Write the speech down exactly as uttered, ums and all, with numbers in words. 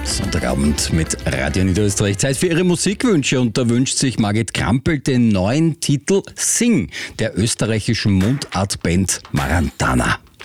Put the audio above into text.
Sonntagabend mit Radio Niederösterreich. Zeit für Ihre Musikwünsche und da wünscht sich Margit Krampel den neuen Titel Sing der österreichischen Mundartband Marantana.